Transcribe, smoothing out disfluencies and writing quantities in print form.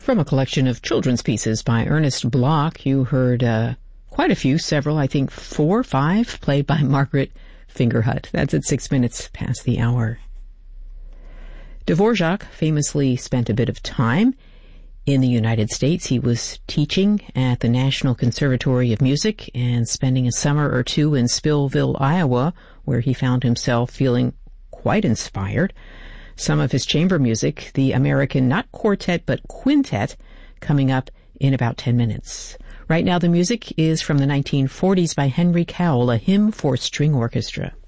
From a collection of children's pieces by Ernest Bloch, you heard quite a few, several, I think 4 or 5, played by Margaret Fingerhut. That's at 6 minutes past the hour. Dvorak famously spent a bit of time in the United States. He was teaching at the National Conservatory of Music and spending a summer or two in Spillville, Iowa, where he found himself feeling quite inspired. Some of his chamber music, the American, not quartet, but quintet, coming up in about 10 minutes. Right now the music is from the 1940s by Henry Cowell, a hymn for string orchestra.